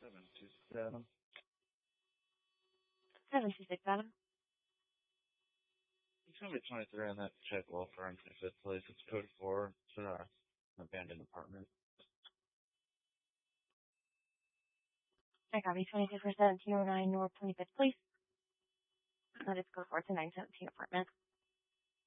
727. 726 Adam. It's going to be 23 on that check wall for unsafe place. It's code 4. It's an abandoned apartment. I copy 22 for 1709 North 25th Place. That is code 4 to 917 apartment.